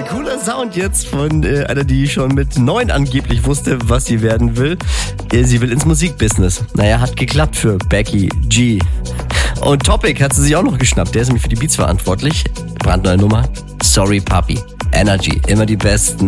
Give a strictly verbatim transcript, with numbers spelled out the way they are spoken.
Cooler Sound jetzt von äh, einer, die schon mit neun angeblich wusste, was sie werden will. Äh, sie will ins Musikbusiness. Naja, hat geklappt für Becky G. Und Topic hat sie sich auch noch geschnappt. Der ist nämlich für die Beats verantwortlich. Brandneue Nummer. Sorry Papi. Energy. Immer die besten